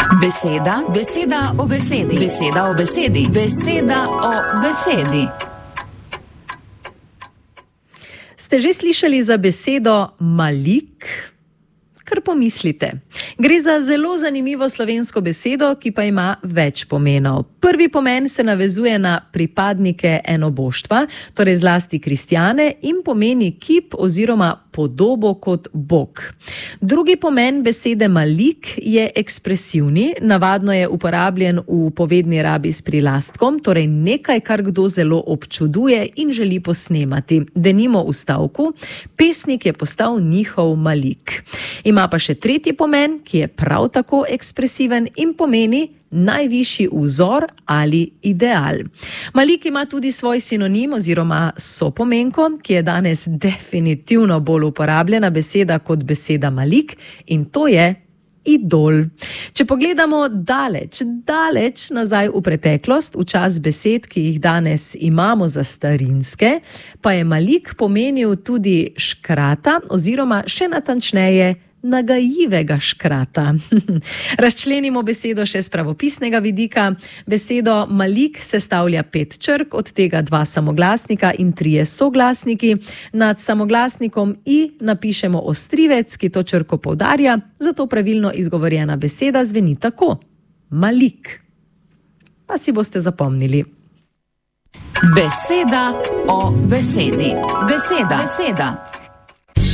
Beseda o besedi. Beseda o besedi. Beseda o besedi. Ste že slišali za besedo malik? Kar pomislite. Gre za zelo zanimivo slovensko besedo, ki pa ima več pomenov. Prvi pomen se navezuje na pripadnike enoboštva, torej zlasti kristjane, in pomeni kip oziroma podobo kot bog. Drugi pomen besede malik je ekspresivni, navadno je uporabljen v povedni rabi s prilastkom, torej nekaj, kar kdo zelo občuduje in želi posnemati. Denimo v stavku, pesnik je postal njihov malik. Ima pa še tretji pomen, ki je prav tako ekspresiven in pomeni najvišji vzor ali ideal. Malik ima tudi svoj sinonim oziroma sopomenko, ki je danes definitivno bolj uporabljena beseda kot beseda malik, in to je idol. Če pogledamo daleč nazaj v preteklost, v čas besed, ki jih danes imamo za starinske, pa je malik pomenil tudi škrata oziroma še natančneje nagajivega škrata. Razčlenimo besedo še z pravopisnega vidika. Besedo malik sestavlja 5 črk, od tega 2 samoglasnika in 3 soglasniki. Nad samoglasnikom i napišemo ostrivec, ki to črko poudarja, zato pravilno izgovorjena beseda zveni tako: malik. Pa si boste zapomnili. Beseda o besedi. Beseda.